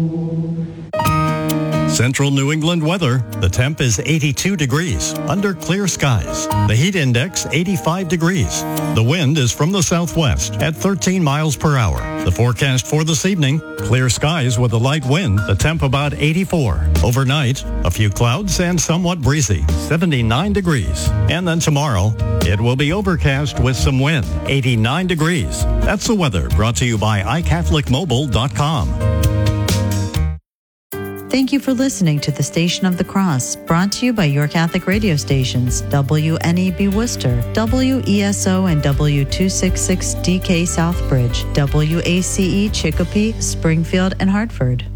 Central New England weather. The temp is 82 degrees under clear skies. The heat index 85 degrees. The wind is from the southwest at 13 miles per hour. The forecast for this evening, clear skies with a light wind. The temp about 84. Overnight, a few clouds and somewhat breezy, 79 degrees. And then tomorrow, it will be overcast with some wind, 89 degrees. That's the weather brought to you by iCatholicMobile.com. Thank you for listening to the Station of the Cross, brought to you by your Catholic radio stations, WNEB Worcester, WESO and W266DK Southbridge, WACE Chicopee, Springfield, and Hartford.